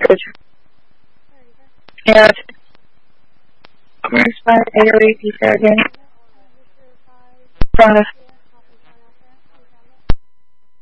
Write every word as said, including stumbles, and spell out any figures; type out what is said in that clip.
message. Yeah. Where's my A O E pizza again? Promise.